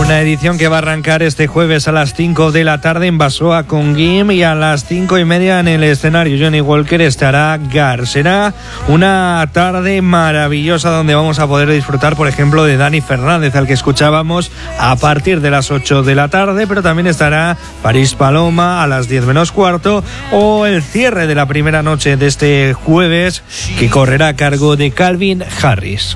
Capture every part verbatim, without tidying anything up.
Una edición que va a arrancar este jueves a las cinco de la tarde en Basoa con Guim, y a las cinco y media en el escenario Johnny Walker estará Gar. Será una tarde maravillosa donde vamos a poder disfrutar, por ejemplo, de Dani Fernández, al que escuchábamos a partir de las ocho de la tarde, pero también estará París Paloma a las diez menos cuarto, o el cierre de la primera noche de este jueves, que correrá a cargo de Calvin Harris.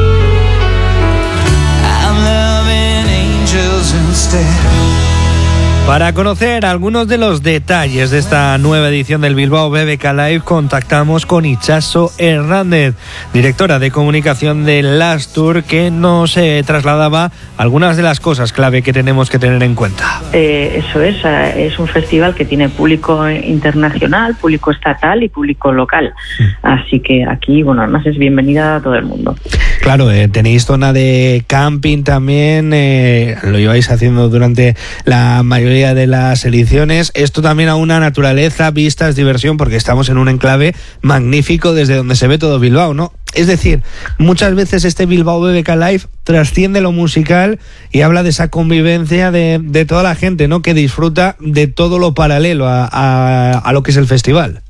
Para conocer algunos de los detalles de esta nueva edición del Bilbao B B K Live, contactamos con Itxaso Hernández, directora de comunicación de Last Tour, que nos eh, trasladaba algunas de las cosas clave que tenemos que tener en cuenta. Eh, eso es, es un festival que tiene público internacional, público estatal y público local. Mm. Así que aquí, bueno, además es bienvenida a todo el mundo. Claro, eh, tenéis zona de camping también, eh, lo lleváis haciendo durante la mayoría de las ediciones. Esto también a una naturaleza, vistas, diversión, porque estamos en un enclave magnífico desde donde se ve todo Bilbao, ¿no? Es decir, muchas veces este Bilbao B B K Live trasciende lo musical y habla de esa convivencia de, de toda la gente, ¿no?, que disfruta de todo lo paralelo a, a, a lo que es el festival.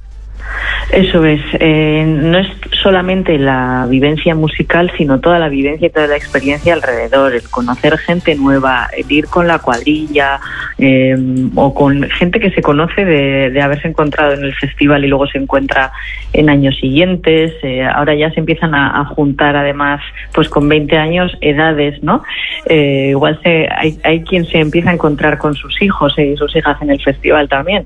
Eso es, eh, no es solamente la vivencia musical, sino toda la vivencia y toda la experiencia alrededor, el conocer gente nueva, el ir con la cuadrilla eh, o con gente que se conoce de, de haberse encontrado en el festival y luego se encuentra en años siguientes. Eh, ahora ya se empiezan a, a juntar, además, pues con veinte años, edades, ¿no? Eh, igual se, hay, hay quien se empieza a encontrar con sus hijos y sus hijas en el festival también.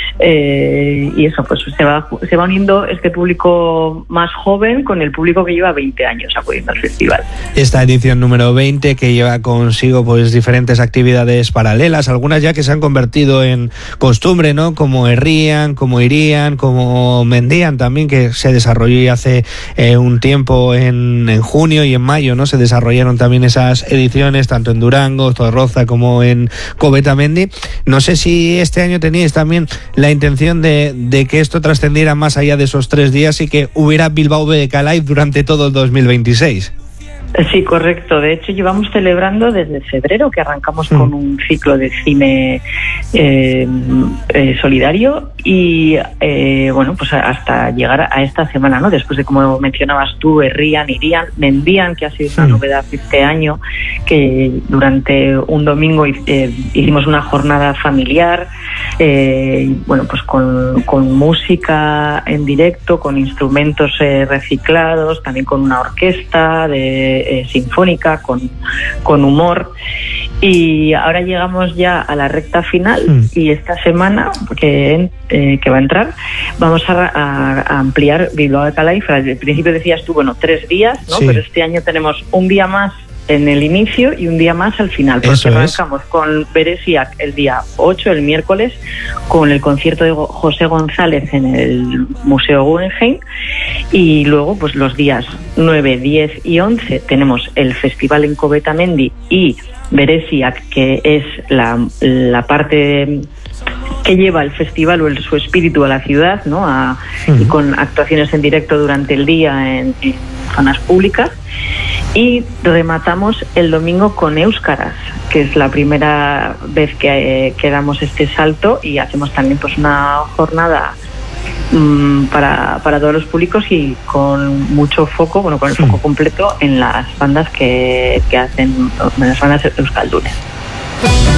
Eh, y eso, pues se va, se va uniendo este público más joven con el público que lleva veinte años acudiendo al festival. Esta edición número veinte, que lleva consigo pues diferentes actividades paralelas, algunas ya que se han convertido en costumbre, ¿no?, como Herrían, como Irían, como Mendían también, que se desarrolló hace eh, un tiempo en, en junio y en mayo, ¿no? Se desarrollaron también esas ediciones tanto en Durango, Zorroza, como en Coveta-Mendi. No sé si este año teníais también la intención de, de que esto trascendiera más allá de esos tres días y que hubiera Bilbao B B K Live durante todo el dos mil veintiséis. Sí, correcto. De hecho, llevamos celebrando desde febrero, que arrancamos mm. con un ciclo de cine eh, eh, solidario y, eh, bueno, pues hasta llegar a esta semana, ¿no? Después de, como mencionabas tú, Herrían, Irían, Mendían, que ha sido una mm. novedad este año, que durante un domingo eh, hicimos una jornada familiar, eh, bueno, pues con, con música en directo, con instrumentos eh, reciclados, también con una orquesta de Eh, sinfónica, con, con humor, y ahora llegamos ya a la recta final mm. y esta semana que, eh, que va a entrar vamos a, a, a ampliar Bilbao B B K Live. Al principio decías tú, bueno, tres días, ¿no? Sí. Pero este año tenemos un día más en el inicio y un día más al final, porque Eso arrancamos es. con Beresiak el día ocho, el miércoles, con el concierto de José González en el Museo Guggenheim, y luego pues los días nueve, diez y once tenemos el festival en Coveta-Mendi y Beresiak, que es la, la parte que lleva el festival o el, su espíritu a la ciudad, ¿no? A, uh-huh. y con actuaciones en directo durante el día en, en zonas públicas. Y rematamos el domingo con Euskaraz, que es la primera vez que, eh, que damos este salto, y hacemos también pues una jornada mmm, para, para todos los públicos y con mucho foco, bueno, con el foco completo en las bandas que, que hacen, en las bandas euskaldunes.